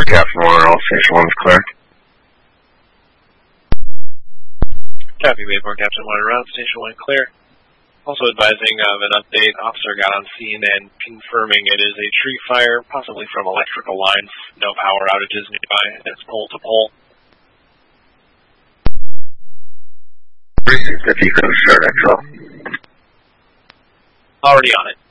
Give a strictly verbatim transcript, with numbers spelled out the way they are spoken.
Captain Water, all Station one's clear. Copy, Wayport, Captain Water, route, Station one clear. Also advising of an update, officer got on scene and confirming it is a tree fire, possibly from electrical lines. No power outages nearby, it's pole to pole. If you could start, X L. Already on it.